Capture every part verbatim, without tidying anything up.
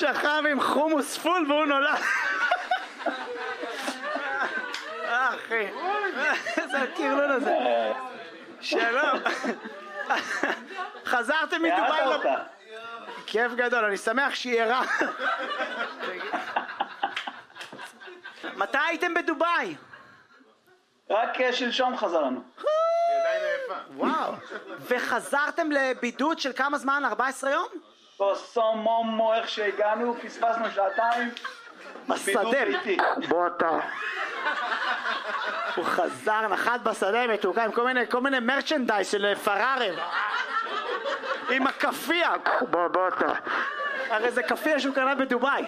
שכב עם חומוס פול והוא נולד. אחי, איזה הטרלול הזה. שלום. חזרתם מדובאי? כיף גדול, אני שמח שהיא ערה. מתי הייתם בדובאי? רק שלשום חזרנו. וואו. וחזרתם לבידוד של כמה זמן? ארבע עשרה יום? בסום מומו, איך שהגענו, פספסנו שעתיים. בשדה. בוא אתה. הוא חזר, נחת בשדה מתוקה עם כל מיני, כל מיני מרצ'נדייז של פרארי. עם הקפייה. בוא, בוא אתה. הרי זה קפייה שהוא קנה בדובאי.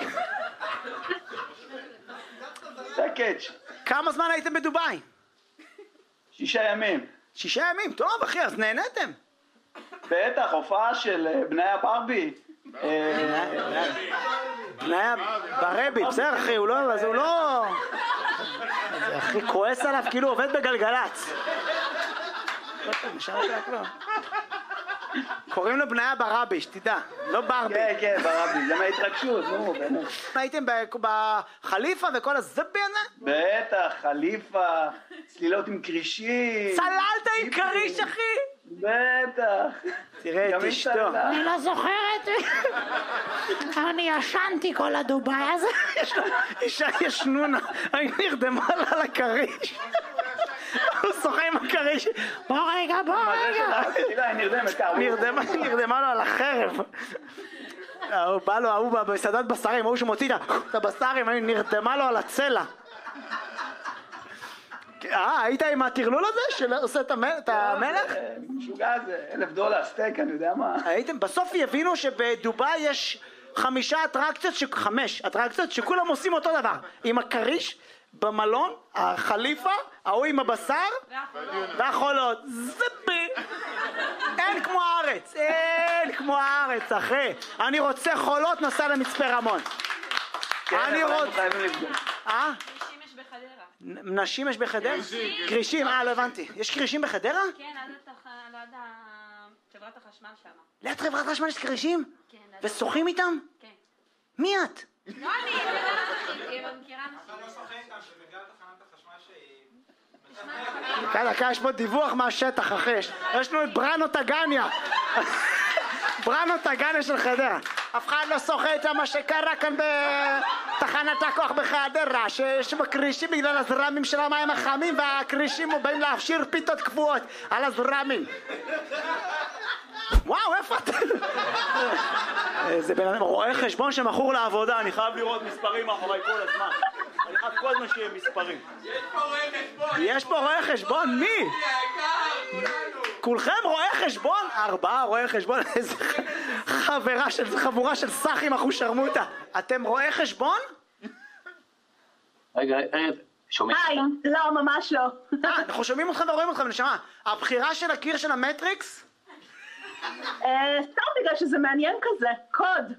זה קאץ'. כמה זמן הייתם בדובאי? שישה ימים. שישה ימים? טוב אחי, אז נהנתם. בטח, הופעה של בני הברבי. בני הברבי, בסדר אחי, הוא לא... אז הוא לא... אחי, כועס עליו כאילו עובד בגלגלץ. קוראים לו בני הברבי, שתדע, לא ברבי. כן, כן, ברבי, זה מההתרגשות, נו, באמת. הייתם בחליפה וכל הזבי הזה? בטח, חליפה, צלילות עם קרישים. צללת עם קריש, אחי? בטח. תראה את אשתו. אני לא זוכרת. אני ישנתי כל הדובאי הזה. אישה ישנונה, אני נרדמה לה על הקריש. הוא שוחה עם הקריש. בוא רגע, בוא רגע. נרדמה לו על החרב. הוא בא לו, הוא במסעדת בשרים, הוא שמוציא את הבשרים, נרדמה לו על הצלע. אה, היית עם הטרלול הזה שעושה את המלך? משוגע זה, אלף דולר סטייק, אני יודע מה. הייתם, בסוף יבינו שבדובאי יש חמישה אטרקציות, חמש אטרקציות שכולם עושים אותו דבר. עם הקריש, במלון, החליפה, ההוא עם הבשר והחולות. זבי! אין כמו הארץ, אין כמו הארץ, אחי. אני רוצה חולות, נסע למצפה רמון. אני רוצה... אה? נשים יש בחדרה? קרישים, אה, לא הבנתי. יש קרישים בחדרה? כן, ליד חברת החשמל שם. ליד חברת החשמל יש קרישים? כן. ושוחים איתם? כן. מי את? לא אני, אני מכירה אנשים. אתה לא שוחים איתם שבגלל תחנת החשמל שהיא... כאן, כאן יש פה דיווח מהשטח, אחי. יש לנו את בראנו טגניה. בראנו טגניה של חדרה. אף אחד לא שוחה איתם מה שקרה כאן בתחנת הכוח בחדרה, שיש בקרישים בגלל הזרמים של המים החמים, והקרישים באים להפשיר פיתות קבועות על הזרמים. וואו, איפה אתה? זה בן אדם רואה חשבון שמכור לעבודה, אני חייב לראות מספרים מאחורי כל הזמן. אני חייב כל הזמן שיהיה מספרים. יש פה רואה חשבון! יש פה רואה חשבון? מי? כולכם רואי חשבון? ארבעה רואי חשבון? איזה חברה של חבורה של סחים אחושרמוטה. אתם רואי חשבון? רגע, רגע, שומעים? היי, לא, ממש לא. אה, אנחנו שומעים אתכם ורואים אתכם, נשמה. הבחירה של הקיר של המטריקס? סתם בגלל שזה מעניין כזה, קוד.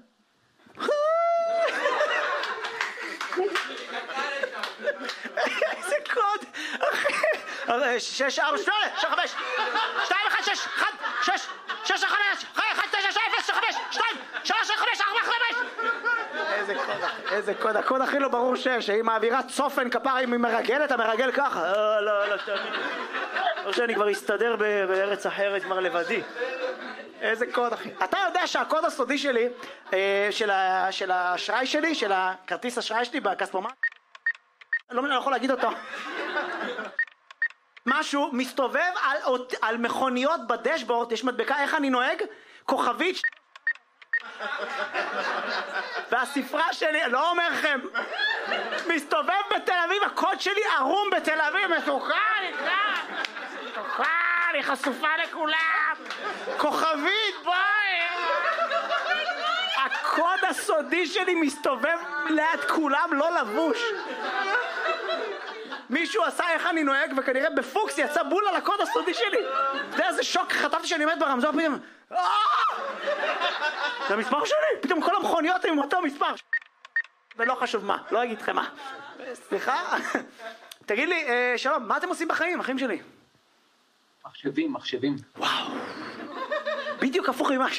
איזה קוד? אחי, שש, ארבע, שמונה, שש, חמש, שתיים, אחד, שש, אחד, שש, שש, חמש, אחד, תשע, שש, אפס, חמש, שתיים, שלוש, חמש, ארבע, חמש. איזה קוד, איזה קוד, הקוד הכי לא ברור שיש, שהיא מעבירה צופן כפר, אם היא מרגלת, המרגל ככה. לא, לא, לא, תאמין. לא שאני כבר אסתדר בארץ אחרת כבר לבדי. איזה קוד, אחי. אתה יודע שהקוד הסודי שלי, של האשראי שלי, של הכרטיס אשראי שלי בכספומט, לא יכול להגיד אותו. משהו מסתובב על, על מכוניות בדשבורד, יש מדבקה איך אני נוהג, כוכבית, והספרה שלי, לא אומר לכם, מסתובב בתל אביב, הקוד שלי ערום בתל אביב, מסוכן, מסוכן, היא חשופה לכולם, כוכבית, ביי. הקוד הסודי שלי מסתובב ליד כולם, לא לבוש. מישהו עשה איך אני נוהג, וכנראה בפוקס יצא בול על הקוד הסודי שלי. זה איזה שוק, חטפתי שאני עומד ברמזור, פתאום... זה המספר שלי, פתאום כל המכוניות עם אותו מספר. ולא חשוב מה, לא אגיד לכם מה. סליחה? תגיד לי, שלום, מה אתם עושים בחיים, אחים שלי? מחשבים, מחשבים. וואו. בדיוק הפוך ממה